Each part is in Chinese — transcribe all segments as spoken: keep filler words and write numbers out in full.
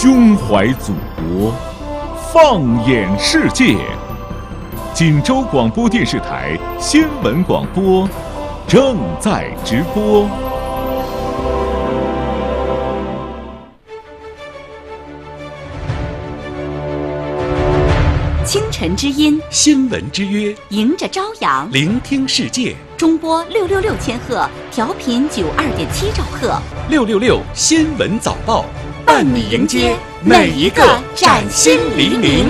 胸怀祖国，放眼世界。锦州广播电视台新闻广播正在直播。 清晨之音， 新闻之约， 迎着朝阳， 聆听世界。 中波六六六千赫，调频九二点七兆赫。 六六六新闻早报，伴你迎接每一个崭新黎明。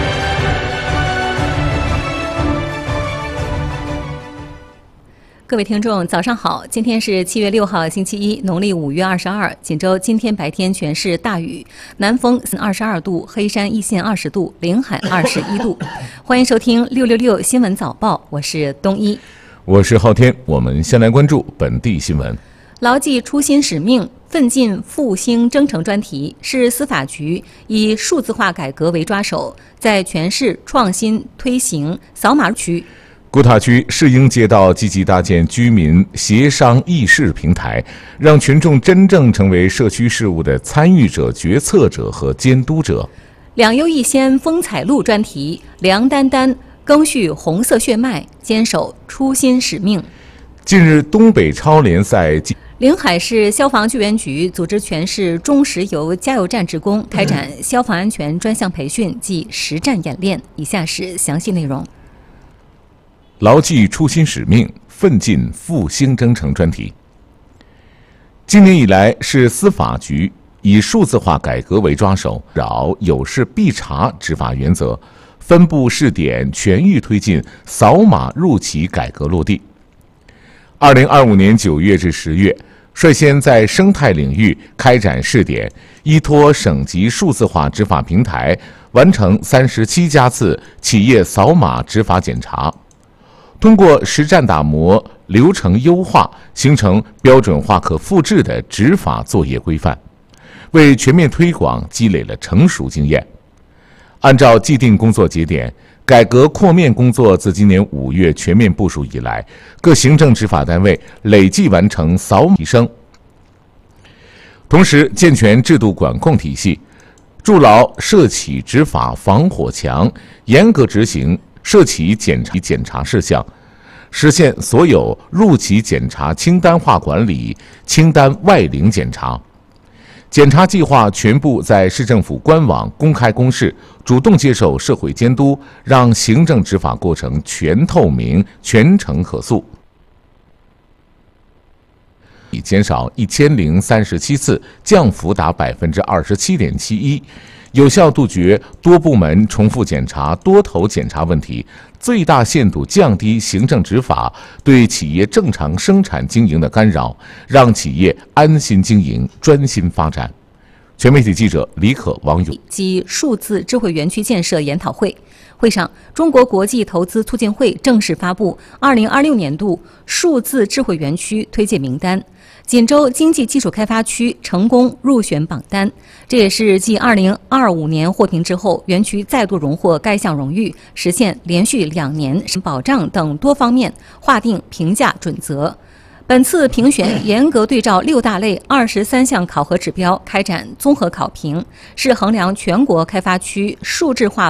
各位听众，早上好！今天是七月六号，星期一，农历五月二十二。锦州今天白天全是大雨，南风二十二度，黑山一线二十度，临海二十一度。欢迎收听六六六新闻早报，我是东一， 我是昊天。我们先来关注本地新闻。 牢记初心使命，奋进复兴征程专题是司法局以数字化改革为抓手，在全市创新推行扫码区。 古塔区市营街道积极搭建居民协商议事平台，让群众真正成为社区事务的参与者、决策者和监督者。 两优一先风采路专题，梁丹丹赓续红色血脉，坚守初心使命。 近日，东北超联赛临海市消防救援局组织全市中石油加油站职工开展消防安全专项培训及实战演练。以下是详细内容。 牢记初心使命，奋进复兴征程专题。今年以来，市司法局以数字化改革为抓手，绕有事必查执法原则，分部试点全域推进扫码入企改革落地。二零二五年九月至十月，率先在生态领域开展试点，依托省级数字化执法平台，完成三十七家次企业扫码执法检查。通过实战打磨、流程优化，形成标准化可复制的执法作业规范，为全面推广积累了成熟经验。按照既定工作节点，改革扩面工作自今年五月全面部署以来，各行政执法单位累计完成扫码提升。同时，健全制度管控体系，筑牢社企执法防火墙，严格执行社企检查检查事项，实现所有入企检查清单化管理、清单外领检查。检查计划全部在市政府官网公开公示，主动接受社会监督，让行政执法过程全透明、全程可溯。已减少一千零三十七次，降幅达百分之二十七点七一。有效杜绝多部门重复检查、多头检查问题，最大限度降低行政执法对企业正常生产经营的干扰，让企业安心经营、专心发展。全媒体记者李可、王勇及数字智慧园区建设研讨会。会上，中国国际投资促进会正式发布二零二六年度数字智慧园区推介名单。锦州经济技术开发区成功入选榜单，这也是继二零二五年获评之后，园区再度荣获该项荣誉，实现连续两年保障等多方面划定评价准则。本次评选严格对照六大类二十三项考核指标开展综合考评，是衡量全国开发区数字化